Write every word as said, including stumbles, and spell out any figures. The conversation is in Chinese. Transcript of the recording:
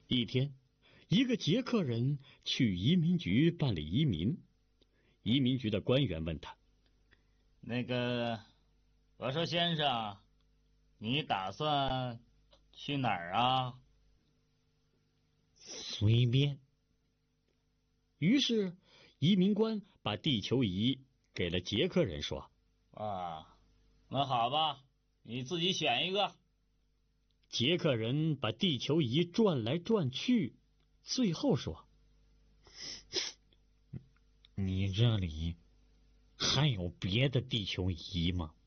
一天，一个捷克人去移民局办理移民，移民局的官员问他：“ 那个，我说先生，你打算去哪儿啊？” 随便。 于是，移民官把地球仪给了捷克人，说：“ 啊，那好吧，你自己选一个。” 捷克人把地球仪转来转去，最后说：“ 你这里还有别的地球仪吗？”